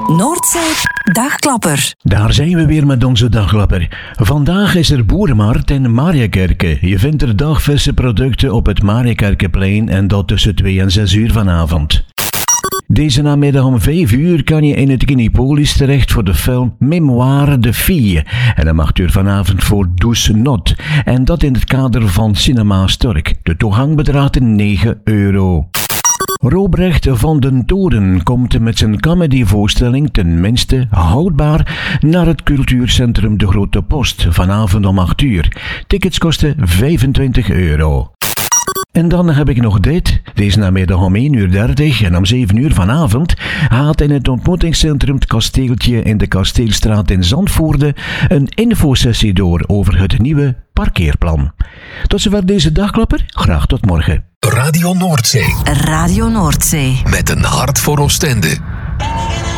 Noordzee Dagklapper. Daar zijn we weer met onze Dagklapper. Vandaag is er Boerenmarkt in Mariakerke. Je vindt er dagverse producten op het Mariakerkeplein en dat tussen 2 en 6 uur vanavond. Deze namiddag om 5 uur kan je in het Kinepolis terecht voor de film Mémoire de Fille. En om 8 uur vanavond voor Douce Not. En dat in het kader van Cinema Stork. De toegang bedraagt €9. Robrecht van den Toren komt met zijn comedyvoorstelling Tenminste Houdbaar naar het cultuurcentrum De Grote Post vanavond om 8 uur. Tickets kosten €25. En dan heb ik nog dit. Deze namiddag om 1:30 en om 7 uur vanavond gaat in het ontmoetingscentrum Het Kasteeltje in de Kasteelstraat in Zandvoorde een infosessie door over het nieuwe parkeerplan. Tot zover deze Dagklapper. Graag tot morgen. Radio Noordzee. Radio Noordzee. Met een hart voor Oostende.